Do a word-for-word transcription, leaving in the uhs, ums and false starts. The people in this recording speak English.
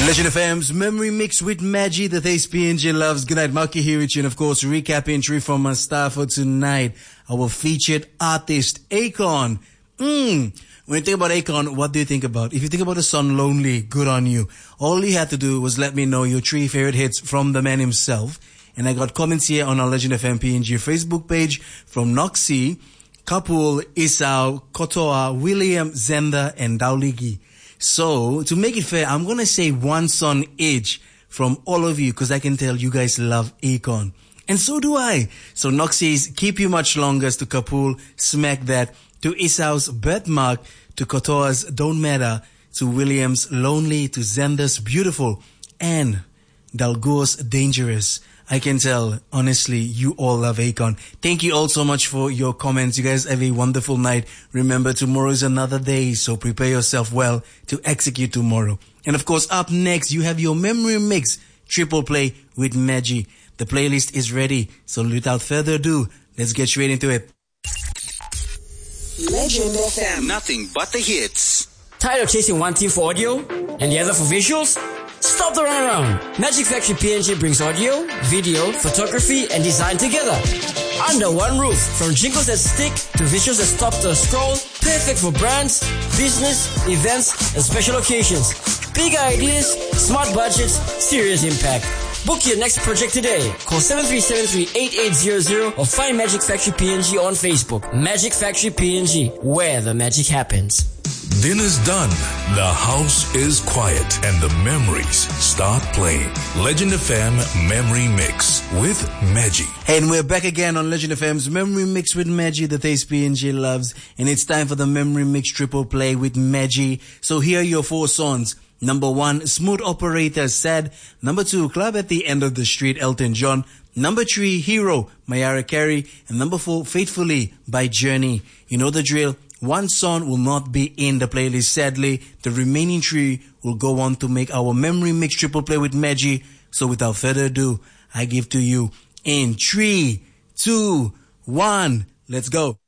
Legend F M's Memory Mix with Maggie, the Taste P N G loves. Good night, Maki Hirichi, and of course, recap entry from my star for tonight. Our featured artist, Akon. Mmm. When you think about Akon, what do you think about? If you think about the song Lonely, good on you. All you had to do was let me know your three favorite hits from the man himself. And I got comments here on our Legend F M P N G Facebook page from Noxie, Kapul, Isao, Kotoa, William, Zenda, and Dauligi. So, to make it fair, I'm going to say one song each from all of you because I can tell you guys love Akon. And so do I. So, Noxie's Keep You Much Longer to Kapul, Smack That, to Isao's Birthmark, to Kotoa's Don't Matter, to William's Lonely, to Zenda's Beautiful, and Dalgo's Dangerous. I can tell, honestly, you all love Akon. Thank you all so much for your comments. You guys have a wonderful night. Remember, tomorrow is another day, so prepare yourself well to execute tomorrow. And of course, up next, you have your Memory Mix Triple Play with Maggie. The playlist is ready, so without further ado, let's get straight into it. Legend F M. Nothing but the hits. Tired of chasing one team for audio and the other for visuals? Stop the runaround. Magic Factory P N G brings audio, video, photography, and design together under one roof. From jingles that stick to visuals that stop the scroll, perfect for brands, business, events, and special occasions. Big ideas, smart budgets, serious impact. Book your next project today. Call seven three seven three, eight eight zero zero or find Magic Factory P N G on Facebook. Magic Factory P N G, where the magic happens. Dinner's done, the house is quiet, and the memories start playing. Legend F M Memory Mix with Maggie. And we're back again on Legend F M's Memory Mix with Maggie, the Taste P N G loves. And it's time for the Memory Mix Triple Play with Maggie. So here are your four songs. Number one, Smooth Operator, Sad. Number two, Club at the End of the Street, Elton John. Number three, Hero, Mariah Carey. And number four, Faithfully by Journey. You know the drill. One song will not be in the playlist, sadly. The remaining three will go on to make our Memory Mix Triple Play with Maggie. So without further ado, I give to you in three, two, one, let's go.